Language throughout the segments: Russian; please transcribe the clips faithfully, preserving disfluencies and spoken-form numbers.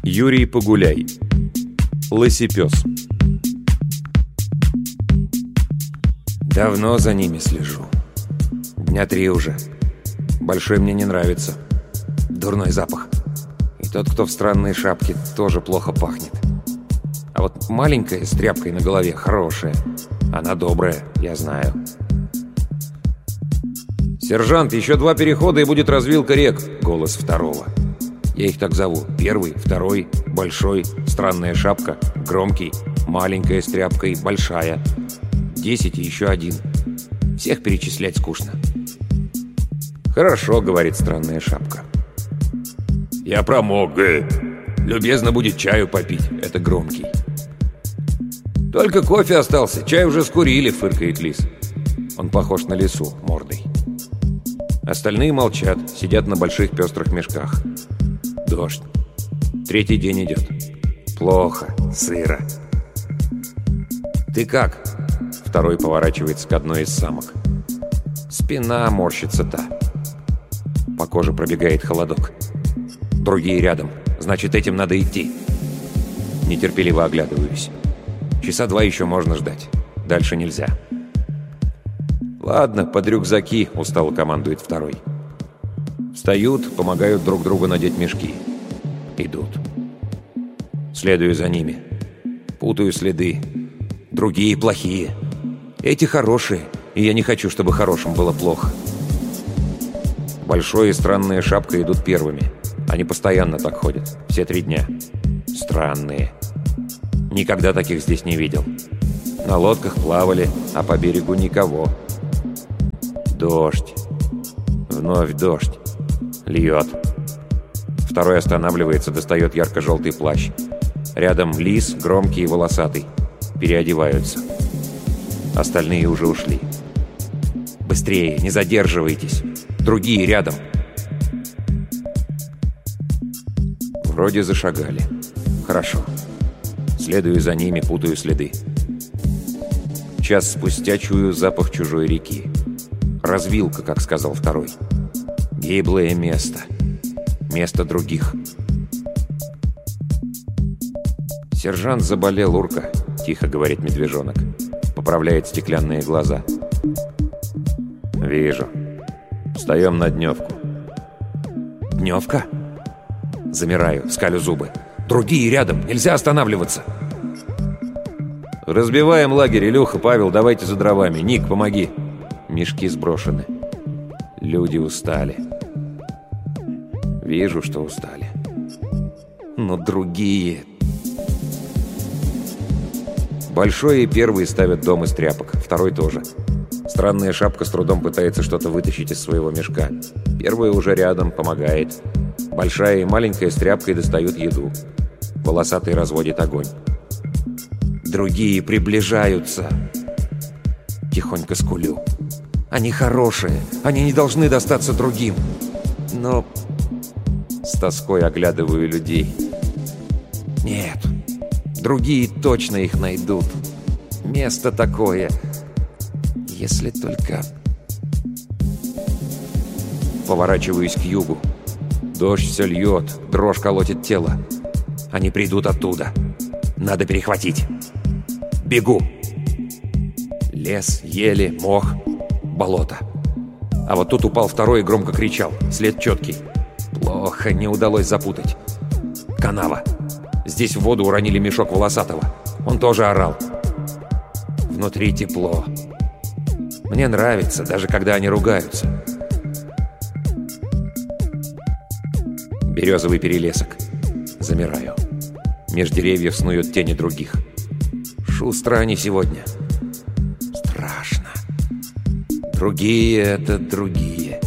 Юрий Погуляй. Лосепес. Давно за ними слежу. Дня три уже. Большой мне не нравится. Дурной запах. И тот, кто в странной шапке, тоже плохо пахнет. А вот маленькая с тряпкой на голове хорошая. Она добрая, я знаю. «Сержант, еще два перехода и будет развилка рек!» Голос второго. Я их так зову. Первый, второй, большой, странная шапка, громкий, маленькая с тряпкой, большая. Десять и еще один. Всех перечислять скучно. «Хорошо», — говорит странная шапка. «Я промок, э. Любезно будет чаю попить». Это громкий. «Только кофе остался, чай уже скурили», — фыркает лис. Он похож на лису мордой. Остальные молчат, сидят на больших пестрых мешках. Дождь. Третий день идет. Плохо, сыро. «Ты как?» Второй поворачивается к одной из самок. Спина морщится та. По коже пробегает холодок. Другие рядом. Значит, этим надо идти. Нетерпеливо оглядываюсь. Часа два еще можно ждать. Дальше нельзя. «Ладно, под рюкзаки», — устало командует второй. Встают, помогают друг другу надеть мешки. Идут. Следую за ними. Путаю следы. Другие плохие. Эти хорошие, и я не хочу, чтобы хорошим было плохо. Большой и странная шапка идут первыми. Они постоянно так ходят, все три дня. Странные. Никогда таких здесь не видел. На лодках плавали, а по берегу никого. Дождь. Вновь дождь. Льет. Второй останавливается, достает ярко-желтый плащ. Рядом лис, громкий и волосатый. Переодеваются. Остальные уже ушли. Быстрее, не задерживайтесь. Другие рядом. Вроде зашагали. Хорошо. Следую за ними, путаю следы. Час спустя чую запах чужой реки. Развилка, как сказал второй. Гиблое место. Место других. «Сержант заболел, урка», — тихо говорит медвежонок. Поправляет стеклянные глаза. «Вижу. Встаем на дневку». «Дневка?» Замираю, скалю зубы. «Другие рядом, нельзя останавливаться!» «Разбиваем лагерь, Илюха, Павел, давайте за дровами. Ник, помоги». Мешки сброшены. Люди устали. Вижу, что устали. Но другие... Большой и первый ставят дом из тряпок, второй тоже. Странная шапка с трудом пытается что-то вытащить из своего мешка. Первая уже рядом, помогает. Большая и маленькая с тряпкой достают еду. Волосатый разводит огонь. Другие приближаются. Тихонько скулю. Они хорошие, они не должны достаться другим. Но... С тоской оглядываю людей. Нет, другие точно их найдут. Место такое. Если только... Поворачиваюсь к югу. Дождь все льет, дрожь колотит тело. Они придут оттуда. Надо перехватить. Бегу. Лес, ели, мох, болото. А вот тут упал второй и громко кричал. След четкий. Плохо, не удалось запутать. Канава. Здесь в воду уронили мешок волосатого. Он тоже орал. Внутри тепло. Мне нравится, даже когда они ругаются. Березовый перелесок. Замираю. Меж деревьев снуют тени других. Шустро они сегодня. Страшно. Другие — это другие.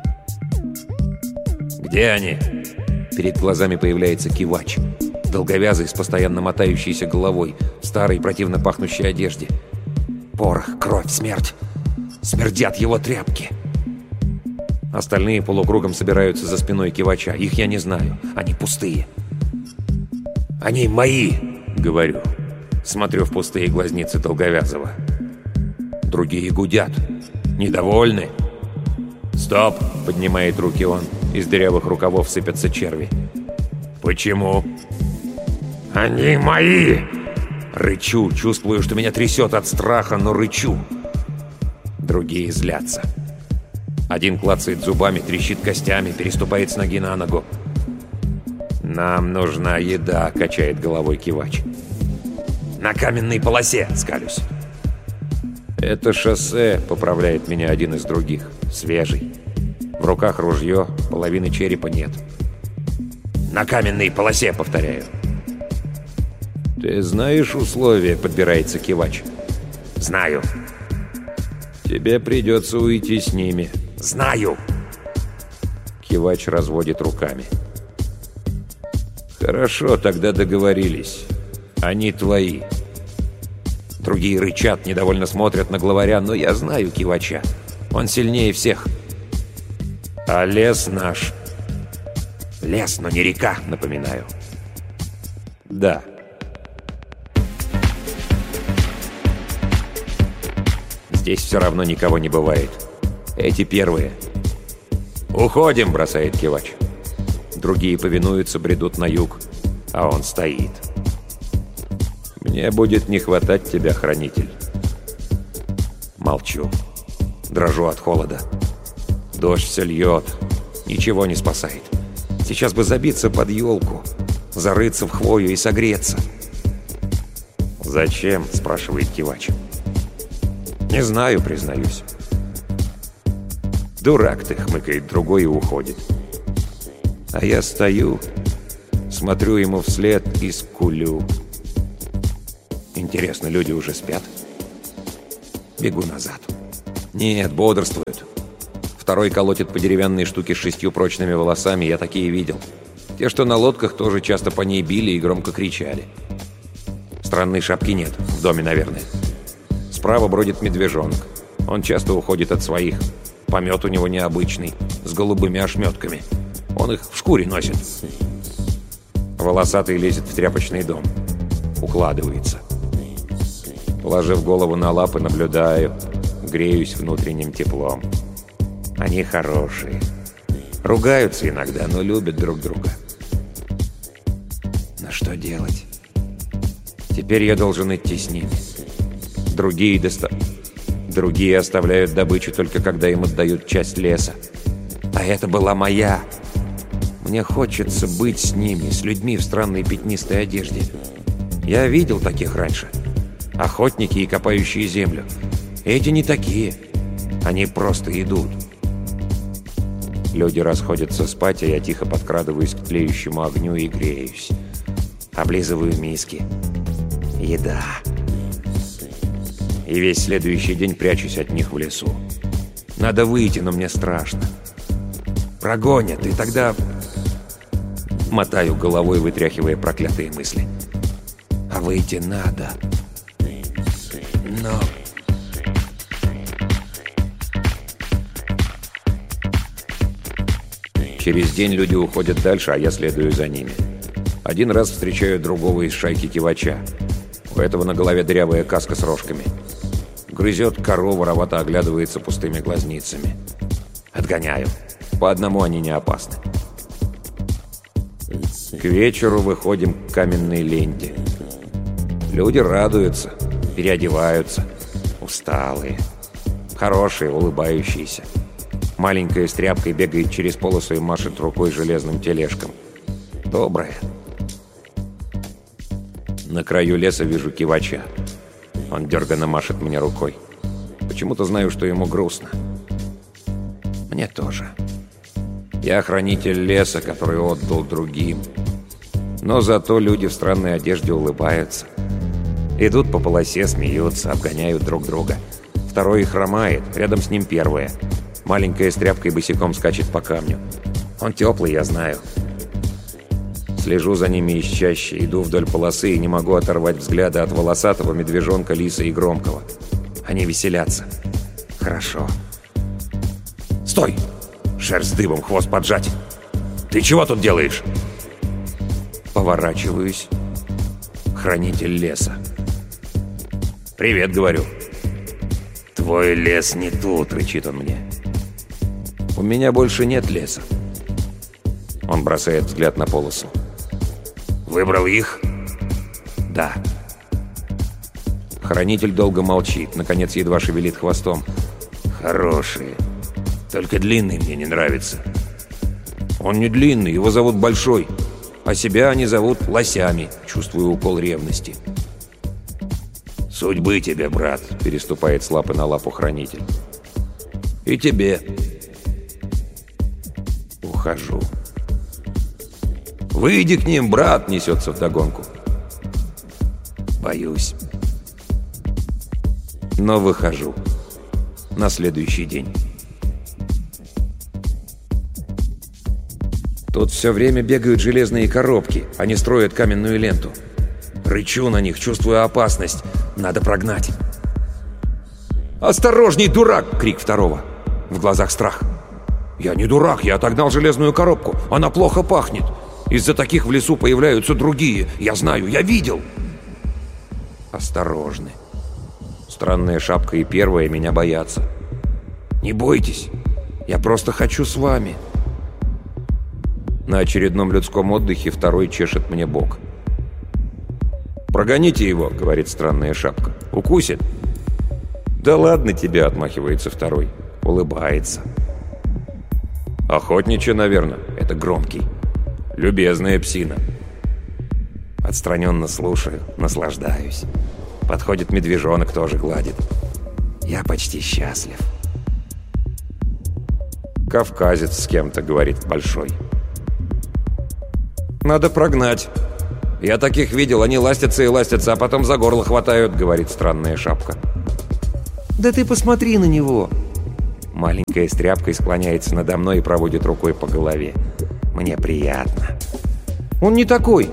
«Где они?» Перед глазами появляется кивач. Долговязый, с постоянно мотающейся головой, в старой противно пахнущей одежде. Порох, кровь, смерть. Смердят его тряпки. Остальные полукругом собираются за спиной кивача. Их я не знаю. Они пустые. «Они мои!» — говорю. Смотрю в пустые глазницы Долговязого. Другие гудят. Недовольны. «Стоп!» — поднимает руки он. Из дырявых рукавов сыпятся черви. «Почему?» «Они мои!» Рычу, чувствую, что меня трясет от страха, но рычу. Другие злятся. Один клацает зубами, трещит костями, переступает с ноги на ногу. «Нам нужна еда», — качает головой кивач. «На каменной полосе», — скалюсь. «Это шоссе», — поправляет меня один из других. «Свежий. В руках ружье, половины черепа нет». «На каменной полосе», — повторяю. «Ты знаешь условия?» — подбирается кивач. «Знаю». «Тебе придется уйти с ними». «Знаю». Кивач разводит руками. «Хорошо, тогда договорились. Они твои». Другие рычат, недовольно смотрят на главаря, но я знаю кивача. Он сильнее всех. «А лес наш». «Лес, но не река», напоминаю. «Да». Здесь все равно никого не бывает. Эти первые. «Уходим», — бросает кивач. Другие повинуются, бредут на юг, а он стоит. «Мне будет не хватать тебя, хранитель». Молчу. Дрожу от холода. Дождь все льет. Ничего не спасает. Сейчас бы забиться под елку, зарыться в хвою и согреться. «Зачем?» — спрашивает кивач. «Не знаю», — признаюсь. «Дурак ты», — хмыкает другой и уходит. А я стою, смотрю ему вслед и скулю. Интересно, люди уже спят? Бегу назад. Нет, бодрствуют. Второй колотит по деревянной штуке с шестью прочными волосами, я такие видел. Те, что на лодках, тоже часто по ней били и громко кричали. Странной шапки нет, в доме, наверное. Справа бродит медвежонок. Он часто уходит от своих. Помет у него необычный, с голубыми ошметками. Он их в шкуре носит. Волосатый лезет в тряпочный дом. Укладывается. Положив голову на лапы, наблюдаю. Греюсь внутренним теплом. Они хорошие. Ругаются иногда, но любят друг друга. Но что делать? Теперь я должен идти с ними. Другие доста... Другие оставляют добычу только когда им отдают часть леса. А это была моя. Мне хочется быть с ними, с людьми в странной пятнистой одежде. Я видел таких раньше. Охотники и копающие землю. Эти не такие. Они просто идут. Люди расходятся спать, а я тихо подкрадываюсь к тлеющему огню и греюсь. Облизываю миски. Еда. И весь следующий день прячусь от них в лесу. Надо выйти, но мне страшно. Прогонят, и тогда... Мотаю головой, вытряхивая проклятые мысли. А выйти надо. Но... Через день люди уходят дальше, а я следую за ними. Один раз встречаю другого из шайки кивача. У этого на голове дырявая каска с рожками. Грызет кору, воровато оглядывается пустыми глазницами. Отгоняю. По одному они не опасны. К вечеру выходим к каменной ленте. Люди радуются, переодеваются. Усталые. Хорошие, улыбающиеся. Маленькая с тряпкой бегает через полосу и машет рукой железным тележкам. Добрая. На краю леса вижу кивача. Он дерганно машет мне рукой. Почему-то знаю, что ему грустно. Мне тоже. Я хранитель леса, который отдал другим. Но зато люди в странной одежде улыбаются. Идут по полосе, смеются, обгоняют друг друга. Второй хромает, рядом с ним первая. Маленькая с тряпкой босиком скачет по камню. Он теплый, я знаю. Слежу за ними из чаще, иду вдоль полосы и не могу оторвать взгляда от волосатого медвежонка, лиса и громкого. Они веселятся. Хорошо. «Стой!» Шерсть дыбом, хвост поджать. «Ты чего тут делаешь?» Поворачиваюсь. Хранитель леса. «Привет», — говорю. «Твой лес не тут», — рычит он мне. «У меня больше нет леса». Он бросает взгляд на полосу. «Выбрал их?» «Да». Хранитель долго молчит, наконец едва шевелит хвостом. «Хорошие. Только длинный мне не нравится». «Он не длинный, его зовут Большой, а себя они зовут Лосями», чувствую укол ревности. «Судьбы тебе, брат», — переступает с лапы на лапу хранитель. «И тебе». Ухожу. «Выйди к ним, брат!» — несется вдогонку. Боюсь. Но выхожу. На следующий день. Тут все время бегают железные коробки. Они строят каменную ленту. Рычу на них, чувствую опасность. Надо прогнать. «Осторожней, дурак!» — крик второго. В глазах страх. «Я не дурак, я отогнал железную коробку. Она плохо пахнет. Из-за таких в лесу появляются другие. Я знаю, я видел!» Осторожны. Странная шапка и первая меня боятся. «Не бойтесь, я просто хочу с вами». На очередном людском отдыхе второй чешет мне бок. «Прогоните его», — говорит странная шапка. «Укусит». «Да ладно тебе», — отмахивается второй. Улыбается. «Охотничья, наверное». Это громкий. «Любезная псина». Отстраненно слушаю, наслаждаюсь. Подходит медвежонок, тоже гладит. Я почти счастлив. «Кавказец с кем-то», — говорит Большой. «Надо прогнать. Я таких видел, они ластятся и ластятся, а потом за горло хватают», — говорит странная шапка. «Да ты посмотри на него!» Маленькая с тряпкой склоняется надо мной и проводит рукой по голове. Мне приятно. «Он не такой!»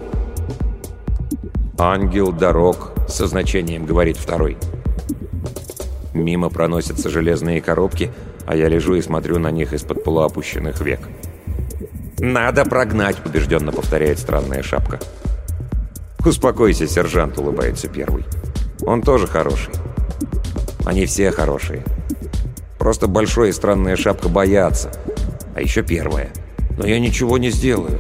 «Ангел дорог», — со значением говорит второй. Мимо проносятся железные коробки, а я лежу и смотрю на них из-под полуопущенных век. «Надо прогнать», — убежденно повторяет странная шапка. «Успокойся, сержант», — улыбается первый. «Он тоже хороший». Они все хорошие. Просто Большой и странная шапка боятся. А еще первая. Но я ничего не сделаю.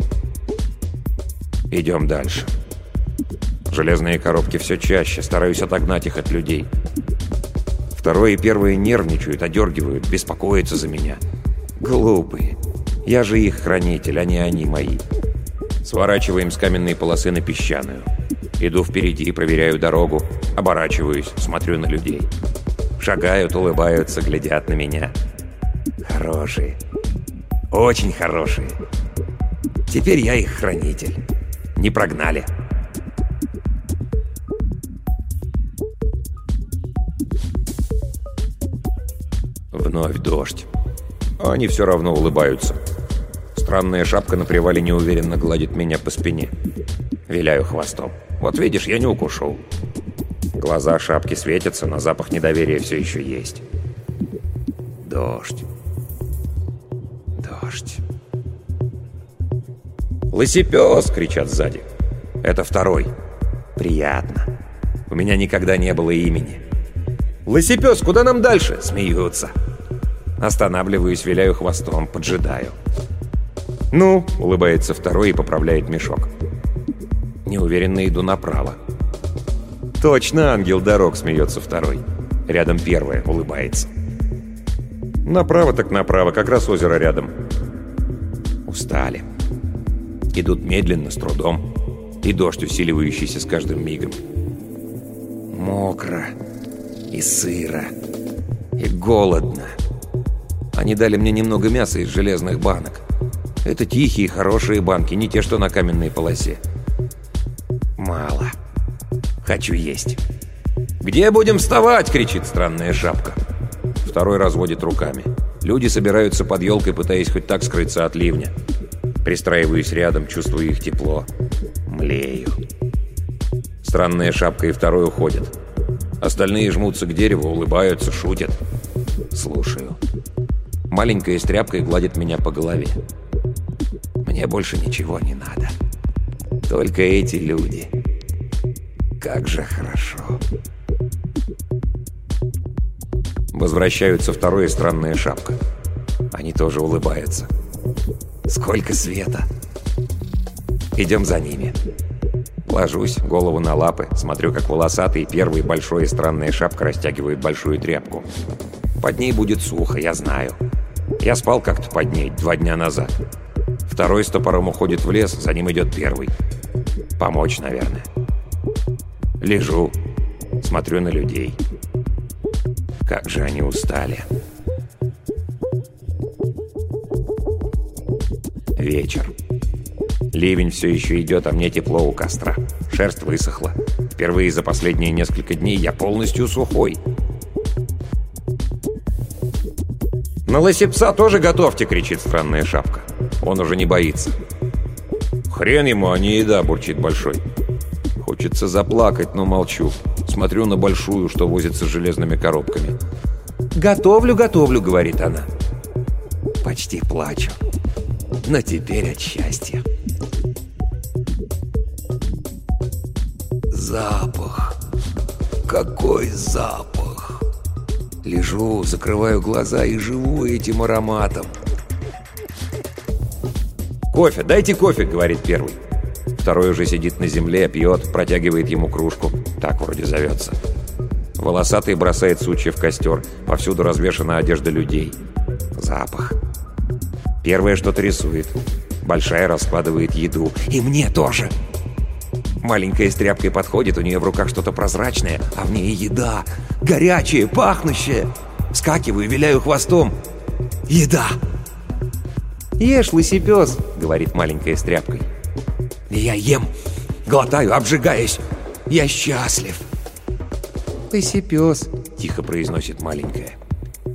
Идем дальше. Железные коробки все чаще. Стараюсь отогнать их от людей. Второй и первые нервничают, одергивают, беспокоятся за меня. Глупые. Я же их хранитель, а не они мои. Сворачиваем с каменной полосы на песчаную. Иду впереди, проверяю дорогу. Оборачиваюсь, смотрю на людей. Шагают, улыбаются, глядят на меня. Хорошие. Очень хорошие. Теперь я их хранитель. Не прогнали. Вновь дождь. Они все равно улыбаются. Странная шапка на привале неуверенно гладит меня по спине. Виляю хвостом. Вот видишь, я не укушу. Глаза шапки светятся, но запах недоверия все еще есть. Дождь. Дождь. «Лысепес!» — кричат сзади. Это второй. Приятно. У меня никогда не было имени. «Лысепес, куда нам дальше?» — смеются. Останавливаюсь, виляю хвостом, поджидаю. «Ну?» — улыбается второй и поправляет мешок. Неуверенно иду направо. «Точно, ангел дорог!» — смеется второй. Рядом первая улыбается. «Направо так направо, как раз озеро рядом». Устали. Идут медленно, с трудом. И дождь, усиливающийся с каждым мигом. Мокро. И сыро. И голодно. Они дали мне немного мяса из железных банок. Это тихие, хорошие банки, не те, что на каменной полосе. Мало. Хочу есть. «Где будем вставать?» — кричит странная шапка. Второй разводит руками. Люди собираются под елкой, пытаясь хоть так скрыться от ливня. Пристраиваюсь рядом, чувствую их тепло. Млею. Странная шапка и второй уходят. Остальные жмутся к дереву, улыбаются, шутят. Слушаю. Маленькая с тряпкой гладит меня по голове. Мне больше ничего не надо. Только эти люди. Как же хорошо. Возвращаются второй и странная шапка. Они тоже улыбаются. Сколько света. Идем за ними. Ложусь, голову на лапы, смотрю, как волосатый первый большой и странная шапка растягивает большую тряпку. Под ней будет сухо, я знаю. Я спал как-то под ней два дня назад. Второй с топором уходит в лес, за ним идет первый. Помочь, наверное. Лежу, смотрю на людей. Как же они устали. Вечер. Ливень все еще идет, а мне тепло у костра. Шерсть высохла. Впервые за последние несколько дней я полностью сухой. «На лосепса тоже готовьте!» — кричит странная шапка. Он уже не боится. «Хрен ему, а не еда!» — бурчит большой. Хочется заплакать, но молчу. Смотрю на большую, что возится с железными коробками. «Готовлю, готовлю!» — говорит она. Почти плачу. Но теперь от счастья. Запах. Какой запах. Лежу, закрываю глаза и живу этим ароматом. «Кофе, дайте кофе!» — говорит первый. Второй уже сидит на земле, пьет, протягивает ему кружку. Так вроде зовется. Волосатый бросает сучья в костер. Повсюду развешана одежда людей. Запах. Первая что-то рисует. Большая раскладывает еду. И мне тоже. Маленькая с тряпкой подходит, у нее в руках что-то прозрачное, а в ней еда. Горячая, пахнущая. Вскакиваю, виляю хвостом. Еда! «Ешь, лысепес!» — говорит маленькая с тряпкой. Я ем, глотаю, обжигаюсь. Я счастлив. «Лысепес!» — тихо произносит маленькая.